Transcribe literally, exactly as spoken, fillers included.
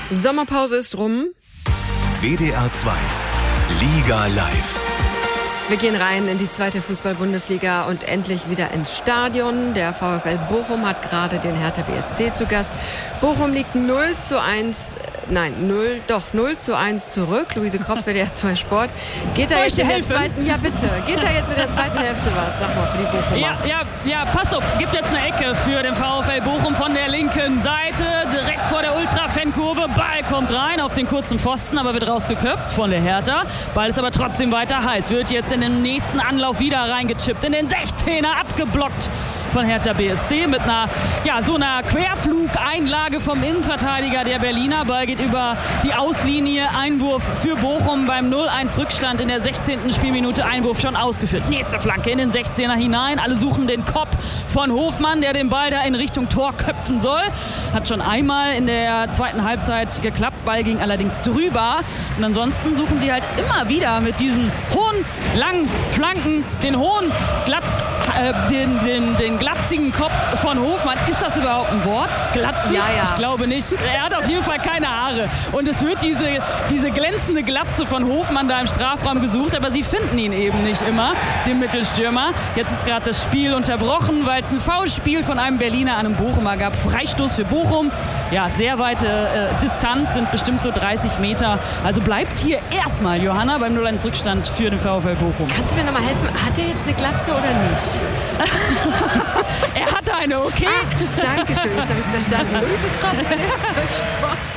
Sommerpause ist rum. W D R zwei Liga live. Wir gehen rein in die zweite Fußball-Bundesliga und endlich wieder ins Stadion. Der VfL Bochum hat gerade den Hertha B S C zu Gast. Bochum liegt null zu eins, nein, null, doch null zu eins zurück. Luise Kropf, W D R zwei Sport. Geht da jetzt in der zweiten, ja bitte, geht da jetzt in der zweiten Hälfte was? Sag mal für die Bochumer. Ja, ja, ja, pass auf, gibt jetzt eine Ecke für den VfL Bochum von der linken Seite, direkt vor der Ultra-Fankurve. Ball kommt rein auf den kurzen Pfosten, aber wird rausgeköpft von der Hertha. Ball ist aber trotzdem weiter heiß, wird jetzt in den nächsten Anlauf wieder reingechippt, in den sechzehner, abgeblockt von Hertha B S C mit einer, ja, so einer Querflugeinlage vom Innenverteidiger der Berliner. Ball geht über die Auslinie, Einwurf für Bochum beim null eins Rückstand in der sechzehnten Spielminute. Einwurf schon ausgeführt. Nächste Flanke in den sechzehner hinein. Alle suchen den Kopf von Hofmann, der den Ball da in Richtung Tor köpfen soll. Hat schon einmal in der zweiten Halbzeit geklappt. Ball ging allerdings drüber. Und ansonsten suchen sie halt immer wieder mit diesen hohen, langen Flanken, den hohen, glatz, äh, den, den, den glatzigen Kopf von Hofmann. Ist das überhaupt ein Wort? Glatzig? Ja, ja. Ich glaube nicht. Er hat auf jeden Fall keine Haare. Und es wird diese, diese glänzende Glatze von Hofmann da im Strafraum gesucht, aber sie finden ihn eben nicht immer, den Mittelstürmer. Jetzt ist gerade das Spiel unterbrochen, weil es ein Foulspiel von einem Berliner an einem Bochumer gab. Freistoß für Bochum. Ja, sehr weite äh, Distanz, sind bestimmt so dreißig Meter. Also bleibt hier erstmal Johanna beim null eins Rückstand für den VfL Bochum. Kannst du mir noch mal helfen? Hat er jetzt eine Glatze oder nicht? Er hatte eine, okay? Ah, danke schön, jetzt habe ich es verstanden. Luise Kropf, W D R zwei Sport.